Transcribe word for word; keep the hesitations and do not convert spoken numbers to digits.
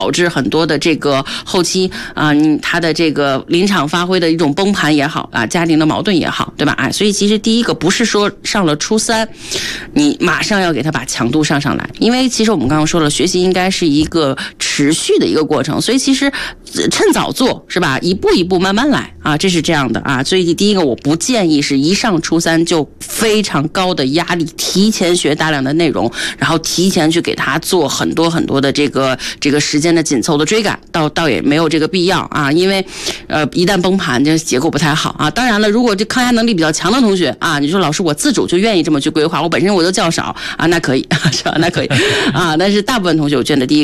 导致很多的这个后期啊、呃，他的这个临场发挥的一种崩盘也好啊，家庭的矛盾也好，对吧？哎，所以其实第一个不是说上了初三，你马上要给他把强度上上来，因为其实我们刚刚说了，学习应该是一个持续的一个过程，所以其实趁早做是吧？一步一步慢慢来啊，这是这样的啊。所以第一个我不建议是一上初三就非常高的压力，提前学大量的内容，然后提前去给他做很多很多的这个这个时间的紧凑的追赶，倒倒也没有这个必要啊，因为呃一旦崩盘，这结果不太好啊。当然了，如果这抗压能力比较强的同学啊，你说老师我自主就愿意这么去规划，我本身我就较少啊，那可以是吧？那可以啊，但是大部分同学我觉得第一